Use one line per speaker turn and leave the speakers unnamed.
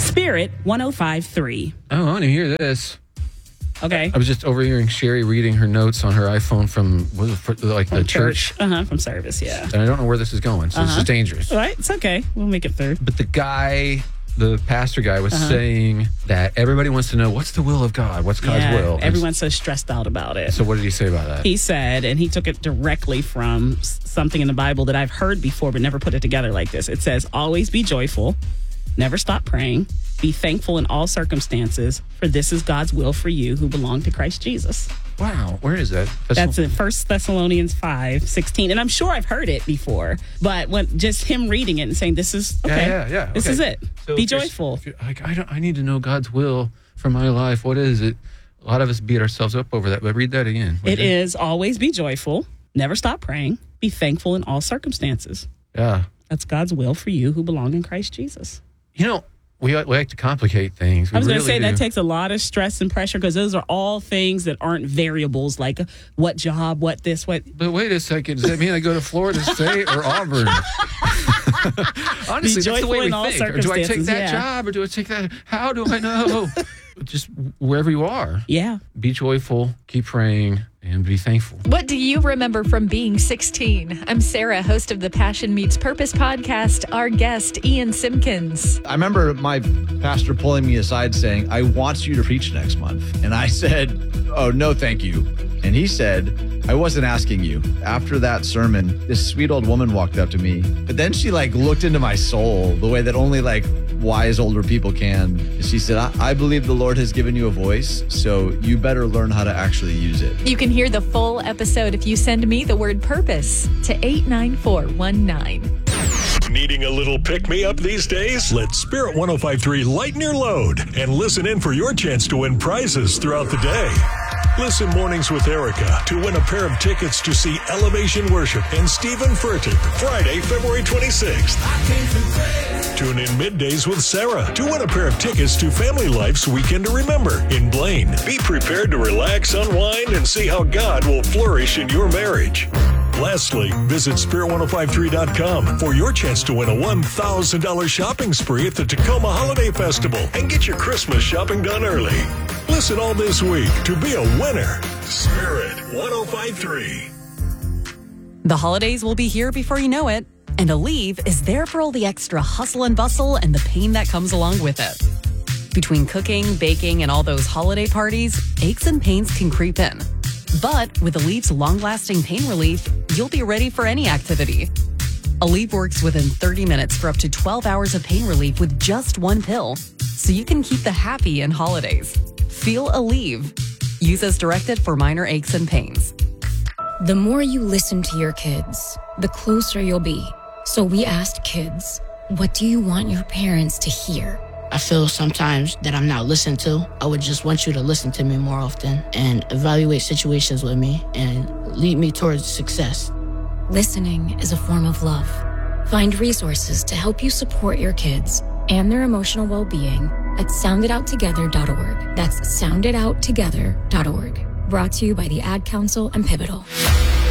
Spirit 105.3.
Oh, I want to hear this.
Okay.
I was just overhearing Sherry reading her notes on her iPhone from the church.
From service, yeah.
And I don't know where this is going, so this is dangerous.
All right, it's okay. We'll make it through.
But the pastor guy was saying that everybody wants to know, what's the will of God? What's God's will?
Everyone's so stressed out about it.
So what did he say about that?
He said, and he took it directly from something in the Bible that I've heard before but never put it together like this. It says, always be joyful, never stop praying, be thankful in all circumstances, for this is God's will for you who belong to Christ Jesus.
Wow, where is that?
That's in 1 Thessalonians 5:16. And I'm sure I've heard it before, but just him reading it and saying, this is, okay, this is it.
So
be joyful.
I need to know God's will for my life. What is it? A lot of us beat ourselves up over that, but read that again.
It is always be joyful, never stop praying, be thankful in all circumstances.
Yeah.
That's God's will for you who belong in Christ Jesus.
You know, we like to complicate things.
I was going to say that takes a lot of stress and pressure because those are all things that aren't variables like what job, what this, what.
But wait a second. Does that mean I go to Florida State or Auburn? Honestly, that's the way we think. Or do I take that job or do I take that? How do I know? Just wherever you are.
Yeah.
Be joyful, keep praying, and be thankful.
What do you remember from being 16? I'm Sarah, host of the Passion Meets Purpose podcast. Our guest, Ian Simpkins.
I remember my pastor pulling me aside saying, I want you to preach next month. And I said, oh, no, thank you. And he said, I wasn't asking you. After that sermon, this sweet old woman walked up to me. But then she looked into my soul the way that only wise older people can. And she said, I believe the Lord has given you a voice, so you better learn how to actually use it.
You can hear the full episode if you send me the word purpose to 89419.
Needing a little pick-me-up these days? Let Spirit 105.3 lighten your load and listen in for your chance to win prizes throughout the day. Listen mornings with Erica to win a pair of tickets to see Elevation Worship and Stephen Furtick Friday, February 26th. Tune in middays with Sarah to win a pair of tickets to Family Life's Weekend to Remember in Blaine. Be prepared to relax, unwind, and see how God will flourish in your marriage. Lastly, visit Spirit1053.com for your chance to win a $1,000 shopping spree at the Tacoma Holiday Festival and get your Christmas shopping done early. Listen all this week to be a winner. Spirit 105.3.
The holidays will be here before you know it, and Aleve is there for all the extra hustle and bustle and the pain that comes along with it. Between cooking, baking, and all those holiday parties, aches and pains can creep in. But with Aleve's long-lasting pain relief, you'll be ready for any activity. Aleve works within 30 minutes for up to 12 hours of pain relief with just one pill, so you can keep the happy in holidays. Feel Aleve. Use as directed for minor aches and pains.
The more you listen to your kids, the closer you'll be. So we asked kids, what do you want your parents to hear?
I feel sometimes that I'm not listened to. I would just want you to listen to me more often and evaluate situations with me and lead me towards success.
Listening is a form of love. Find resources to help you support your kids and their emotional well-being at soundidouttogether.org. That's soundidouttogether.org. Brought to you by the Ad Council and Pivotal.